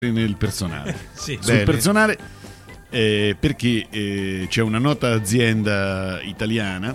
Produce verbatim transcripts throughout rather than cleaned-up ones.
nel personale. Sì, sul bene. personale eh, perché eh, c'è una nota azienda italiana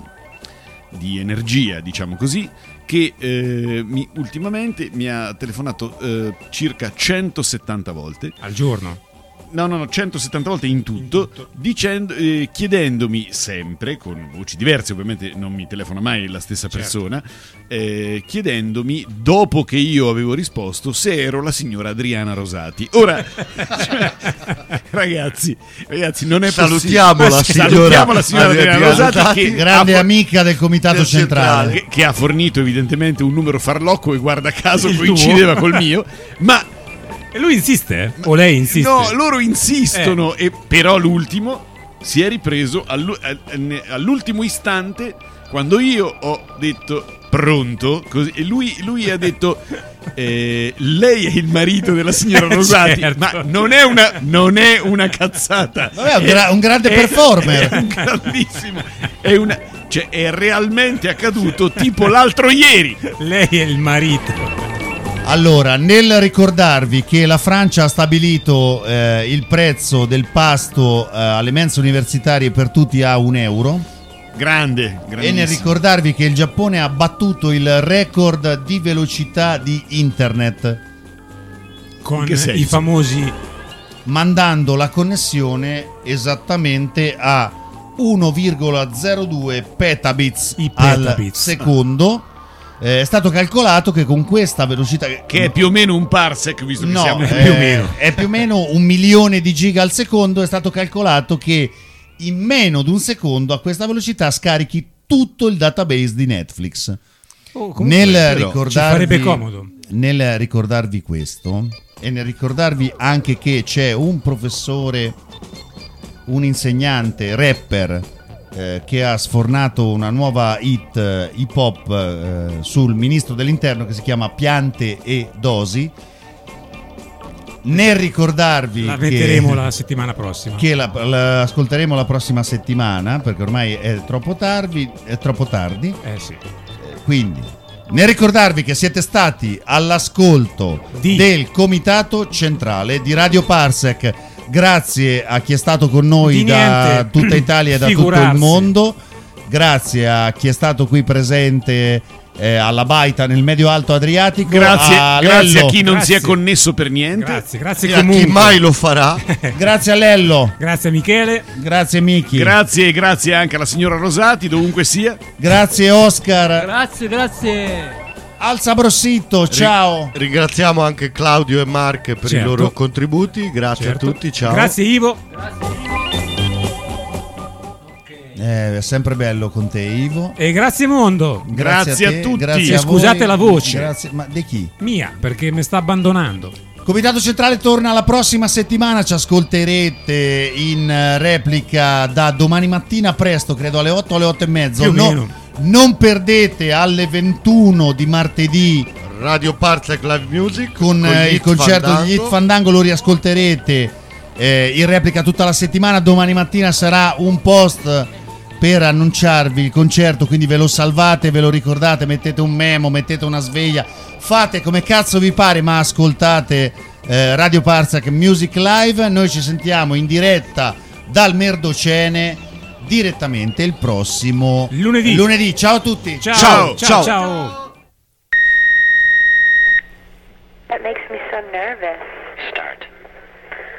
di energia, diciamo così, che eh, mi, ultimamente mi ha telefonato eh, circa centosettanta volte al giorno. No, no, no, centosettanta volte in tutto, in tutto. Dicendo, eh, chiedendomi sempre, con voci diverse, ovviamente non mi telefona mai la stessa persona, certo. eh, chiedendomi, dopo che io avevo risposto, se ero la signora Adriana Rosati. Ora, cioè, ragazzi, ragazzi, non è salutiamo possibile. La Salutiamo la signora Adriana, Adriana Rosati, Rosati, che grande ha, amica del Comitato del Centrale, che, che ha fornito evidentemente un numero farlocco e guarda caso Il coincideva tuo. col mio, ma... E lui insiste? O lei insiste? No, loro insistono, eh. e però l'ultimo si è ripreso all'ultimo istante, quando io ho detto pronto, così, e lui, lui ha detto eh, lei è il marito della signora Rosati, certo. Ma non è una, non è una cazzata. Vabbè, è un, gra- un grande è, performer. È un grandissimo. È una, cioè, è realmente accaduto tipo l'altro ieri. Lei è il marito. Allora, nel ricordarvi che la Francia ha stabilito eh, il prezzo del pasto eh, alle mense universitarie per tutti a un euro. Grande, e nel ricordarvi che il Giappone ha battuto il record di velocità di internet. Con i famosi... Mandando la connessione esattamente a uno virgola zero due petabits, I petabits. al secondo. Eh, è stato calcolato che con questa velocità, che è più o meno un parsec, visto che no, siamo eh, più o meno. è più o meno un milione di giga al secondo, è stato calcolato che in meno di un secondo a questa velocità scarichi tutto il database di Netflix. Oh, comunque, nel ricordarvi, ci farebbe comodo. Nel ricordarvi questo e nel ricordarvi anche che c'è un professore, un insegnante, rapper, Eh, che ha sfornato una nuova hit eh, hip hop eh, sul ministro dell'interno che si chiama Piante e Dosi. Nel ricordarvi la metteremo che, la settimana prossima, che la, la ascolteremo la prossima settimana, perché ormai è troppo tardi, è troppo tardi. Eh sì. Quindi nel ricordarvi che siete stati all'ascolto di... del Comitato Centrale di Radio Parsec. Grazie a chi è stato con noi da tutta Italia e da Figurarsi. tutto il mondo. Grazie a chi è stato qui presente eh, alla Baita nel Medio Alto Adriatico. Grazie a, grazie a chi non grazie. si è connesso per niente. Grazie, grazie e comunque. a chi mai lo farà. Grazie a Lello. Grazie a Michele. Grazie Miki. Grazie e grazie anche alla signora Rosati, dovunque sia. Grazie Oscar. Grazie, grazie. Al Sabrossito, ciao. Ri- ringraziamo anche Claudio e Mark per certo. i loro contributi. Grazie certo. a tutti, ciao. Grazie Ivo. Eh, è sempre bello con te, Ivo. E grazie mondo. Grazie, grazie a, te, a tutti. Grazie e a scusate voi. la voce. Grazie, ma di chi? Mia, perché mi sta abbandonando. Comitato Centrale torna la prossima settimana, ci ascolterete in replica da domani mattina presto, credo alle otto, alle otto e mezzo. Più o no, meno. Non perdete alle ventuno di martedì Radio Parsec Live Music con, con eh, il concerto Fandango. di Hit Fandango, lo riascolterete eh, in replica tutta la settimana. Domani mattina sarà un post per annunciarvi il concerto, quindi ve lo salvate, ve lo ricordate, mettete un memo, mettete una sveglia, fate come cazzo vi pare, ma ascoltate eh, Radio Parsec Music Live. Noi ci sentiamo in diretta dal Merdocene direttamente il prossimo lunedì. lunedì. Ciao a tutti. Ciao, Ciao, ciao. ciao. ciao.